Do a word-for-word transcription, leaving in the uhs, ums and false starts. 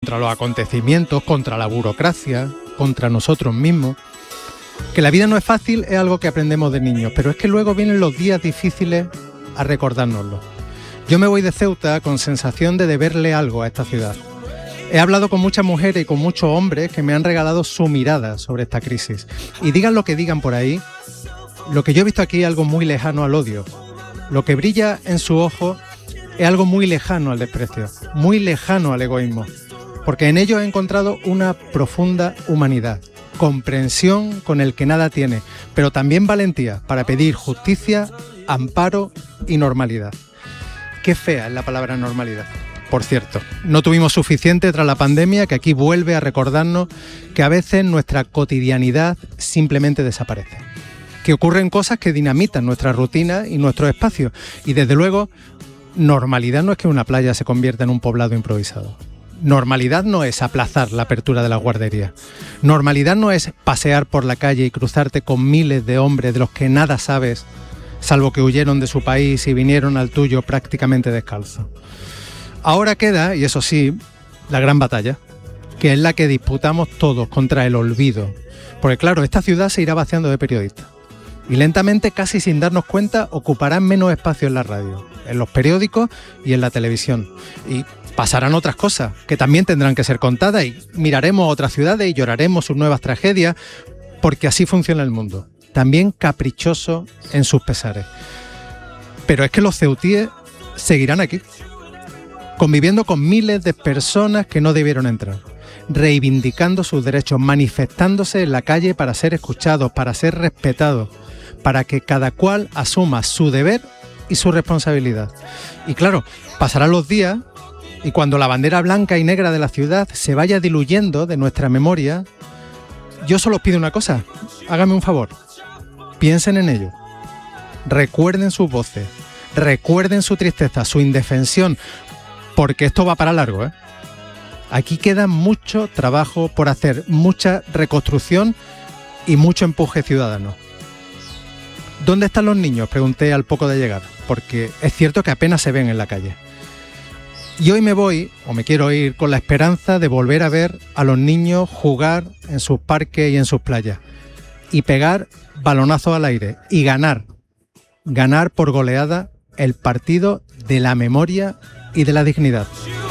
contra los acontecimientos, contra la burocracia, contra nosotros mismos. Que la vida no es fácil es algo que aprendemos de niños, pero es que luego vienen los días difíciles a recordárnoslo. Yo me voy de Ceuta con sensación de deberle algo a esta ciudad. He hablado con muchas mujeres y con muchos hombres que me han regalado su mirada sobre esta crisis. Y digan lo que digan por ahí, lo que yo he visto aquí es algo muy lejano al odio. Lo que brilla en su ojo es algo muy lejano al desprecio, muy lejano al egoísmo, porque en ellos he encontrado una profunda humanidad, comprensión con el que nada tiene, pero también valentía para pedir justicia, amparo y normalidad. Qué fea es la palabra normalidad. Por cierto, no tuvimos suficiente tras la pandemia, que aquí vuelve a recordarnos que a veces nuestra cotidianidad simplemente desaparece. Que ocurren cosas que dinamitan nuestra rutina y nuestros espacios. Y desde luego, normalidad no es que una playa se convierta en un poblado improvisado. Normalidad no es aplazar la apertura de la guardería. Normalidad no es pasear por la calle y cruzarte con miles de hombres de los que nada sabes, salvo que huyeron de su país y vinieron al tuyo prácticamente descalzos. Ahora queda, y eso sí, la gran batalla, que es la que disputamos todos contra el olvido. Porque claro, esta ciudad se irá vaciando de periodistas. Y lentamente, casi sin darnos cuenta, ocuparán menos espacio en la radio, en los periódicos y en la televisión. Y pasarán otras cosas que también tendrán que ser contadas y miraremos a otras ciudades y lloraremos sus nuevas tragedias, porque así funciona el mundo. También caprichoso en sus pesares. Pero es que los ceutíes seguirán aquí, conviviendo con miles de personas que no debieron entrar, reivindicando sus derechos, manifestándose en la calle para ser escuchados, para ser respetados, para que cada cual asuma su deber y su responsabilidad. Y claro, pasarán los días y cuando la bandera blanca y negra de la ciudad se vaya diluyendo de nuestra memoria, yo solo os pido una cosa, háganme un favor, piensen en ello, recuerden sus voces, recuerden su tristeza, su indefensión, porque esto va para largo, ¿eh? Aquí queda mucho trabajo por hacer, mucha reconstrucción y mucho empuje ciudadano. ¿Dónde están los niños?, pregunté al poco de llegar, porque es cierto que apenas se ven en la calle. Y hoy me voy, o me quiero ir, con la esperanza de volver a ver a los niños jugar en sus parques y en sus playas, y pegar balonazos al aire, y ganar, ganar por goleada el partido de la memoria y de la dignidad.